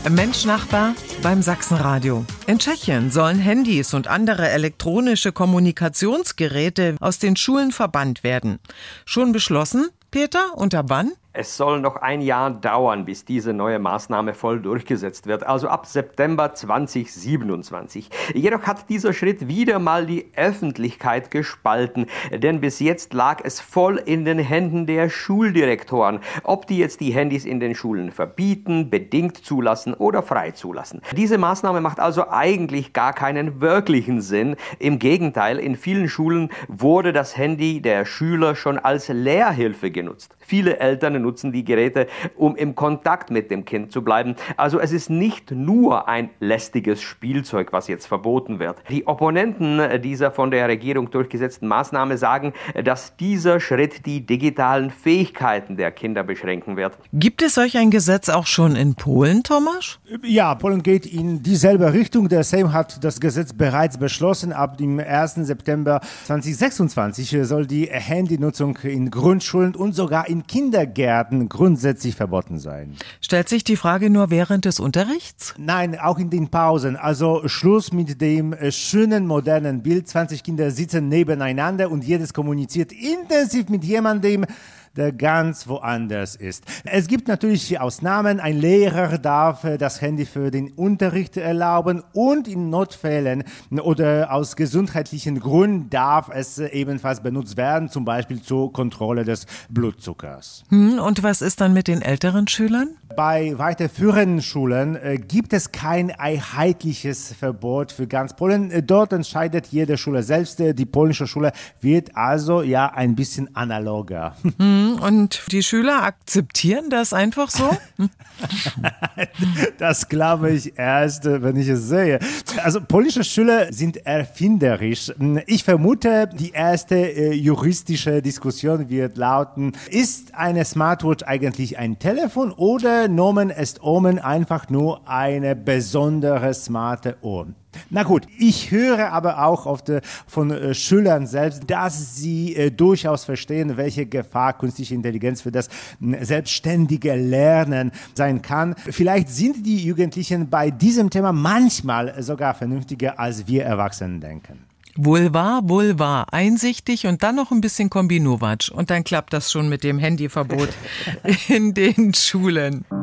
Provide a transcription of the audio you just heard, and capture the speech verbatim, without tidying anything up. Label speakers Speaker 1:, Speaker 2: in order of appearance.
Speaker 1: Mensch Nachbar beim Sachsenradio. In Tschechien sollen Handys und andere elektronische Kommunikationsgeräte aus den Schulen verbannt werden. Schon beschlossen, Peter, und ab wann?
Speaker 2: Es soll noch ein Jahr dauern, bis diese neue Maßnahme voll durchgesetzt wird, also ab September zweitausendsiebenundzwanzig. Jedoch hat dieser Schritt wieder mal die Öffentlichkeit gespalten, denn bis jetzt lag es voll in den Händen der Schuldirektoren, ob die jetzt die Handys in den Schulen verbieten, bedingt zulassen oder frei zulassen. Diese Maßnahme macht also eigentlich gar keinen wirklichen Sinn. Im Gegenteil, in vielen Schulen wurde das Handy der Schüler schon als Lehrhilfe genutzt. Viele Eltern nutzen die Geräte, um im Kontakt mit dem Kind zu bleiben. Also es ist nicht nur ein lästiges Spielzeug, was jetzt verboten wird. Die Opponenten dieser von der Regierung durchgesetzten Maßnahme sagen, dass dieser Schritt die digitalen Fähigkeiten der Kinder beschränken wird.
Speaker 1: Gibt es solch ein Gesetz auch schon in Polen, Tomasz?
Speaker 3: Ja, Polen geht in dieselbe Richtung. Der Sejm hat das Gesetz bereits beschlossen. Ab dem ersten September zweitausendsechsundzwanzig soll die Handynutzung in Grundschulen und sogar in Kindergärten grundsätzlich verboten sein.
Speaker 1: Stellt sich die Frage nur während des Unterrichts?
Speaker 3: Nein, auch in den Pausen. Also Schluss mit dem schönen modernen Bild. zwanzig Kinder sitzen nebeneinander und jedes kommuniziert intensiv mit jemandem, der ganz woanders ist. Es gibt natürlich Ausnahmen. Ein Lehrer darf das Handy für den Unterricht erlauben und in Notfällen oder aus gesundheitlichen Gründen darf es ebenfalls benutzt werden, zum Beispiel zur Kontrolle des Blutzuckers.
Speaker 1: Hm, und was ist dann mit den älteren Schülern?
Speaker 3: Bei weiterführenden Schulen äh, gibt es kein einheitliches Verbot für ganz Polen. Äh, dort entscheidet jede Schule selbst. Äh, die polnische Schule wird also ja ein bisschen analoger.
Speaker 1: Hm, und die Schüler akzeptieren das einfach so?
Speaker 3: Das glaube ich erst, wenn ich es sehe. Also polnische Schüler sind erfinderisch. Ich vermute, die erste äh, juristische Diskussion wird lauten, ist eine Smartwatch eigentlich ein Telefon oder Nomen est Omen einfach nur eine besondere smarte Uhr? Na gut, ich höre aber auch oft äh, von äh, Schülern selbst, dass sie äh, durchaus verstehen, welche Gefahr künstliche Intelligenz für das äh, selbstständige Lernen sein kann. Vielleicht sind die Jugendlichen bei diesem Thema manchmal sogar vernünftiger, als wir Erwachsenen denken.
Speaker 1: Wohl wahr, wohl wahr. Einsichtig und dann noch ein bisschen Kombinowatsch. Und dann klappt das schon mit dem Handyverbot in den Schulen.